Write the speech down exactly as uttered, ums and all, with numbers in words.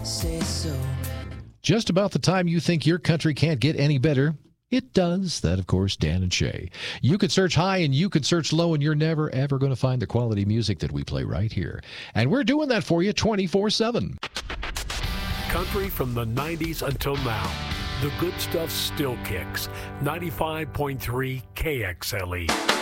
say so. Just about the time you think your country can't get any better, it does. That, of course, Dan and Shay. You could search high and you could search low, and you're never, ever going to find the quality music that we play right here. And we're doing that for you twenty-four seven. Country from the nineties until now. The good stuff still kicks. ninety-five point three K X L E.